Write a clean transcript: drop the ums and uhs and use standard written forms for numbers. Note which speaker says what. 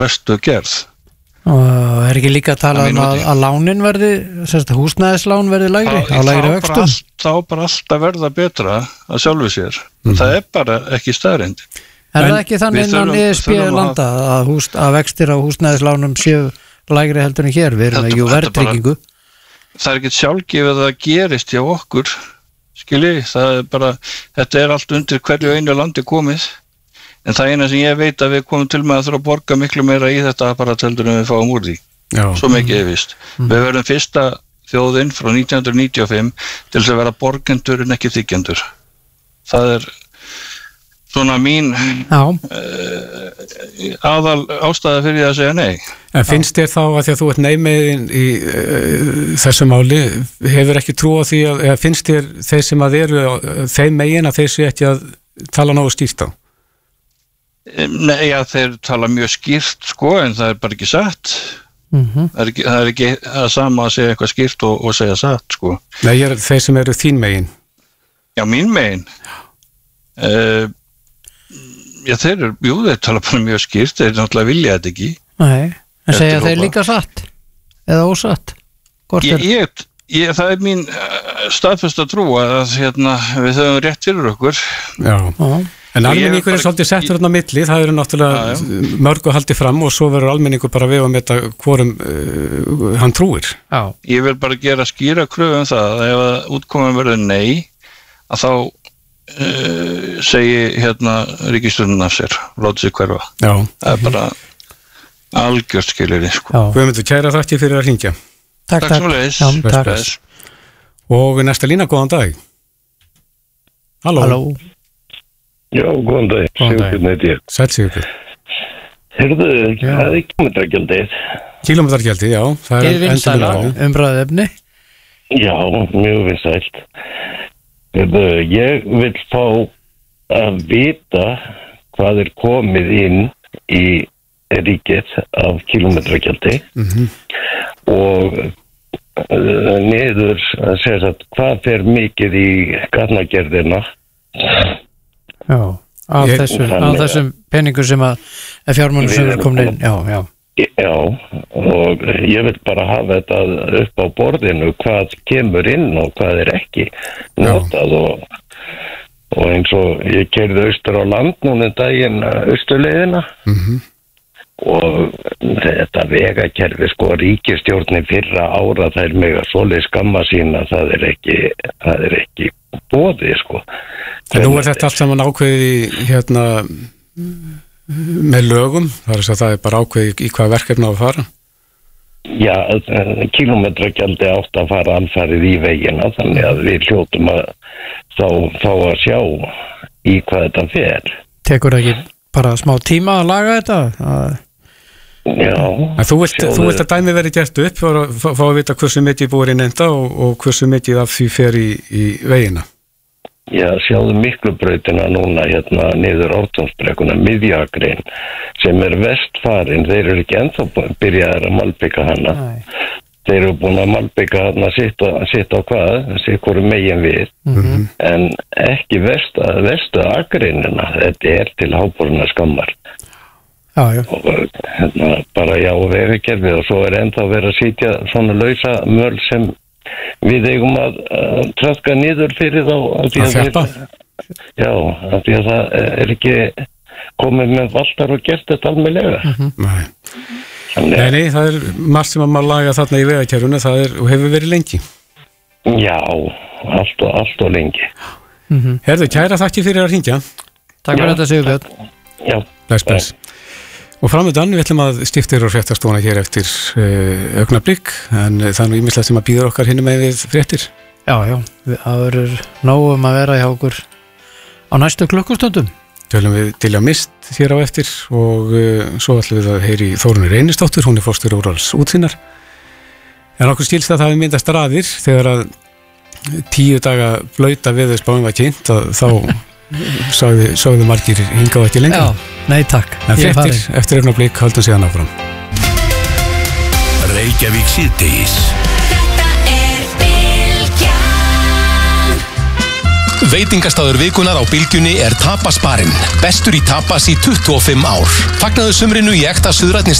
Speaker 1: bestu gerð.
Speaker 2: Og ekki líka að tala að lánin verði, húsnæðislán verði lægri, á lægri vöxtum?
Speaker 1: Þá bara alltaf verða betra að sjálfu sér. Það bara ekki staðreind.
Speaker 2: Það ekki þannig innan ESB landa að vextir á húsnæðislánum séu lægri heldur en hér? Við erum ekki úr verðtryggingu.
Speaker 1: Það ekki sjálfgefið að það gerist hjá okkur, skilji, þetta allt undir hverju einu landi komið. En það eina sem ég veit að við komum til með að þurfa að borga miklu meira í þetta apparatheldur en við fáum úr því. Já. Svo mikið er víst. Við verðum fyrsta þjóðin frá 1995 til þess að vera borgendur en ekki þiggjendur. Það svona mín aðal ástæða fyrir að segja nei.
Speaker 3: En finnst þér þá að því að þú ert neymiðin í þessu máli, hefur ekki trú á því að finnst þér þeir sem að eru þeim megin að þeir séu ekki að tala nógu skýrt á?
Speaker 1: Nei, þeir tala mjög skýrt en það bara ekki satt. Það ekki að sama að segja eitthvað skýrt og segja satt
Speaker 3: Nei, þeir sem eru þín megin.
Speaker 1: Já, mín megin. Þeir tala bara mjög skýrt, þeir náttúrulega vilja þetta ekki.
Speaker 2: Nei, en segja þeir líka satt eða ósatt?
Speaker 1: Það mín staðfesta trú að við höfum rétt fyrir okkur.
Speaker 3: Já. En almenningur svolítið settur þarna á milli, það eru náttúrulega mörgu haldið fram og svo verður almenningur bara við að meta hvorum hann trúir.
Speaker 1: Já. Ég vil bara gera skýra kröfu það að ef útkoman verður nei, að þá segi ríkisstjórnin af sér, láta sig hverfa. Já. Það bara algjört skilyrði.
Speaker 3: Guðmundur, kæra þakki fyrir að hringja.
Speaker 1: Takk sömuleiðis.
Speaker 3: Og næsta lína, góðan dag. Halló.
Speaker 4: Já, góðan dag, Sigurbjörn heiti ég.
Speaker 3: Sæll Sigurbjörn.
Speaker 4: Heyrðu, það kílómetragjaldið.
Speaker 3: Kílómetragjaldið, já. Það
Speaker 2: vinsæla umræðuefni.
Speaker 4: Já, mjög vinsælt. Heyrðu, ég vil fá að vita hvað komið inn í ríkið af kílómetragjaldi og niður að segja hvað fer mikið í gatnagerðina.
Speaker 2: Já, af þessum peningum sem að fjármunum sem er komin inn.
Speaker 4: Já, og ég vil bara hafa þetta upp á borðinu hvað kemur inn og hvað ekki notað og eins og ég keyrði austur á land núna daginn austurleiðina og þetta vegakerfi ríkisstjórnin fyrra ára þær mega svoleið skamma sína það er ekki boði
Speaker 3: En nú þetta allt saman ákveðið með lögum, það er bara ákveðið í hvað verkefni á að fara?
Speaker 4: Já, kílómetragjaldi átt að fara alfarið í vegina þannig að við hljótum að þá fá að sjá í hvað þetta fer.
Speaker 2: Tekur ekki bara smá tíma að laga þetta?
Speaker 4: Já.
Speaker 3: En þú vilt að dæmi verið gert upp fá að vita hversu mikið búið inn enda og hversu mikið af því fer í vegina?
Speaker 4: Já, sjáðu Miklubrautina núna niður Ártúnsbrekkuna, miðjagrein sem vestfarin, þeir eru ekki ennþá byrjaðir að malbika hana. Þeir eru búin að malbika hana sitt á hvað, sitt hvoru megin við, en ekki vestu agreinina, þetta til háborna skammar.
Speaker 2: Já.
Speaker 4: Og bara vegakerfið og svo ennþá verið að sitja svona lausa möl sem við eigum að traska niður fyrir þá
Speaker 3: að þjappa?
Speaker 4: Já, af því að það ekki komið með valtar og gert þetta almennilega.
Speaker 3: Nei, það margt sem að maður laga þarna í vegakerfinu, og hefur verið lengi.
Speaker 4: Já, allt og lengi.
Speaker 3: Herðu, kæra þakki fyrir að hringja.
Speaker 2: Takk fyrir þetta Sigurbjörn.
Speaker 4: Já.
Speaker 3: Bless. Og framöndan, við ætlum að stifta og fréttastofuna hér eftir augnablik, en það er ýmislegt sem að býður okkar hinum með við fréttir. Já, það verður nóg að vera hjá okkur á næstu klukkustundum. Tölum við Dilja Mist hér á eftir og svo ætlum við að heyri Þórunni Reynisdóttur, hún forstjóri Úrvals útsýnar. En okkur skilst að það hefur myndast raðir þegar að 10 daga blauta veðurspáin var kynnt að þá sagði margir hingað ekki lengur.
Speaker 2: Já, nei takk.
Speaker 3: En fréttir eftir augnablik höldum síðan áfram.
Speaker 5: Reykjavík síðdegis. Veitingastaður vikunar á Bylgjunni er Tapasbarinn. Bestur í tapas í 25 ár. Fagnaðu sumrinu í ekta suðrænni